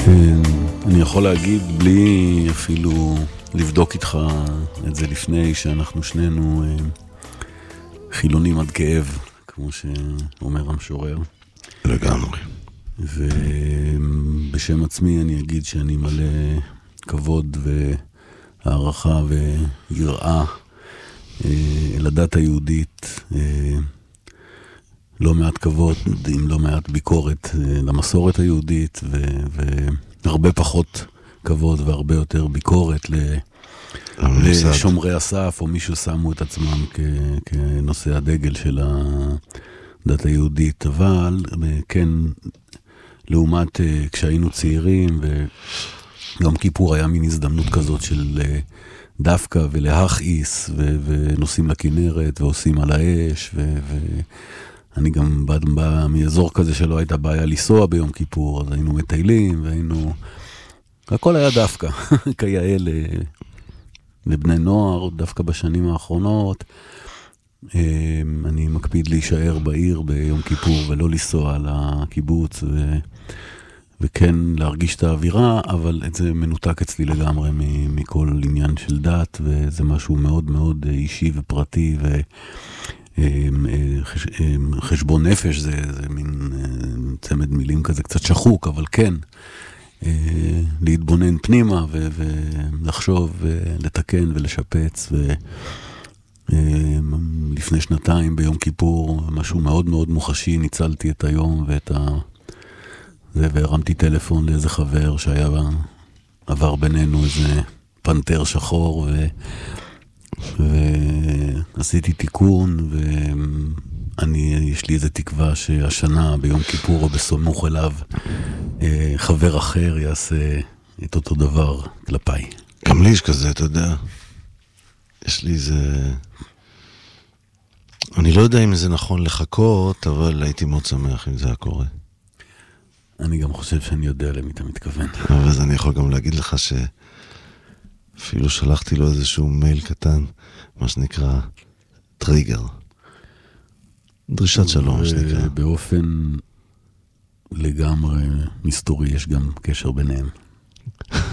אני יכול להגיד בלי אפילו לבדוק איתך את זה לפני שאנחנו שנינו חילונים עד כאב, כמו שאומר המשורר. לגמרי. ובשם עצמי אני אגיד שאני מלא כבוד והערכה ויראה אל הדת היהודית, לא מעט כבוד, אם לא מעט ביקורת למסורת היהודית, והרבה פחות כבוד והרבה יותר ביקורת לשומרי הסף, או מישהו שמו את עצמם כנושא הדגל של הדת היהודית. אבל כן, לעומת כשהיינו צעירים, וגם כיפור היה מין הזדמנות כזאת של דווקא ולהכעיס, ונוסעים לכנרת ועושים על האש, אני גם בא מאזור כזה שלא הייתה בעיה לנסוע ביום כיפור, אז היינו מטיילים, והיינו... הכל היה דווקא, כיאה לבני נוער, דווקא בשנים האחרונות. אני מקפיד להישאר בעיר ביום כיפור, ולא לנסוע לקיבוץ, וכן להרגיש את האווירה, אבל זה מנותק אצלי לגמרי מכל עניין של דת, וזה משהו מאוד מאוד אישי ופרטי, חשבון נפש, זה מין צמד מילים כזה קצת שחוק, אבל כן, להתבונן פנימה ולחשוב ולתקן ולשפץ. לפני שנתיים ביום כיפור, משהו מאוד מאוד מוחשי, ניצלתי את היום והרמתי טלפון לאיזה חבר שהיה עבר בינינו איזה פנתר שחור, ועשיתי תיקון, יש לי איזה תקווה שהשנה ביום כיפור או בסמוך אליו חבר אחר יעשה את אותו דבר כלפיי. גם לי יש כזה, אתה יודע, יש לי איזה, אני לא יודע אם זה נכון לחכות, אבל הייתי מאוד שמח אם זה היה קורה. אני גם חושב שאני יודע למי אתה מתכוון. אבל אני יכול גם להגיד לך אפילו שלחתי לו איזשהו מייל קטן, מה שנקרא טריגר. דרישת שלום, שנקרא. באופן לגמרי מסתורי, יש גם קשר ביניהם.